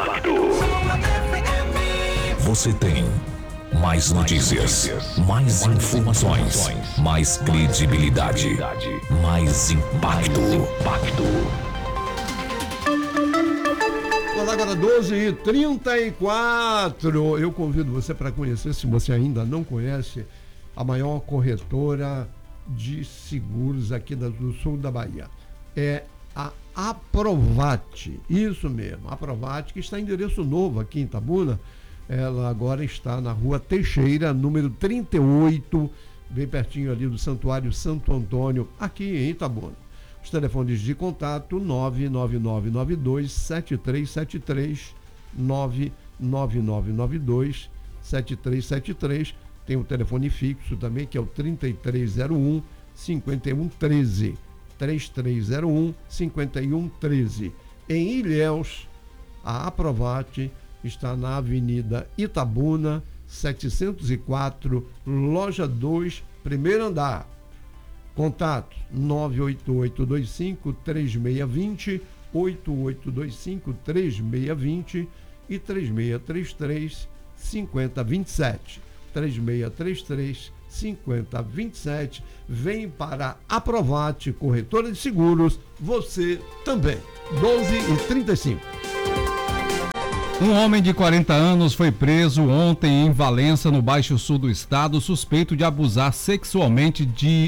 Você tem mais notícias, mais informações, mais credibilidade, mais impacto. Olá, agora 12h34. Eu convido você para conhecer, se você ainda não conhece, a maior corretora de seguros aqui do sul da Bahia. É a Aprovate. Isso mesmo, a Aprovate, que está em endereço novo aqui em Itabuna. Ela agora está na Rua Teixeira, número 38, bem pertinho ali do Santuário Santo Antônio, aqui em Itabuna. Os telefones de contato 99992-7373, 99992-7373. Tem o telefone fixo também, que é o 3301-5113, 3301-5113. Em Ilhéus, a Aprovate está na Avenida Itabuna, 704, Loja 2, primeiro andar. Contato 98825-3620, 8825-3620 e 3633-5027. 3633-5027. Vem para Aprovate, corretora de seguros, você também. 12h35. Um homem de 40 anos foi preso ontem em Valença, no Baixo Sul do estado, suspeito de abusar sexualmente de